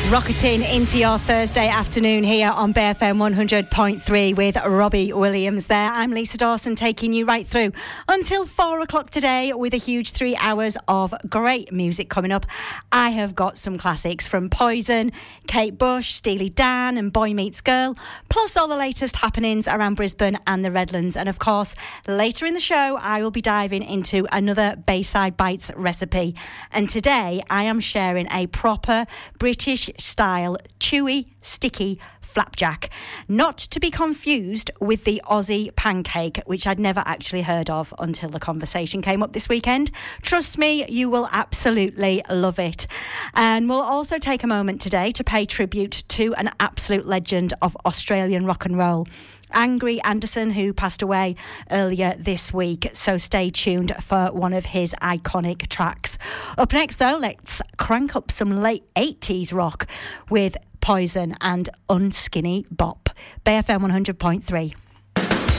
Rocketing into your Thursday afternoon here on BFM 100.3 with Robbie Williams there. I'm Lisa Dawson, taking you right through until 4 o'clock today with a huge 3 hours of great music coming up. I have got some classics from Poison, Kate Bush, Steely Dan and Boy Meets Girl, plus all the latest happenings around Brisbane and the Redlands. And of course, later in the show, I will be diving into another Bayside Bites recipe. And today, I am sharing a proper British style chewy, sticky flapjack. Not to be confused with the Aussie pancake, which I'd never actually heard of until the conversation came up this weekend. Trust me, you will absolutely love it. And we'll also take a moment today to pay tribute to an absolute legend of Australian rock and roll, Angry Anderson, who passed away earlier this week. So stay tuned for one of his iconic tracks. Up next, though, let's crank up some late 80s rock with Poison and Unskinny Bop. BFM 100.3.